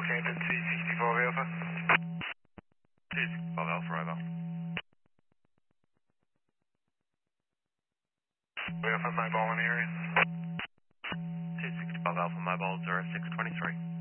Rockhampton, T65 Alpha. T65 Alpha, over. Alpha mobile in area. T65 Alpha Mobile 0623.